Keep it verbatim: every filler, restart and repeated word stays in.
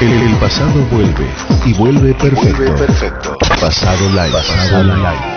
El pasado vuelve y vuelve perfecto. Vuelve perfecto. Pasado live. Pasado live.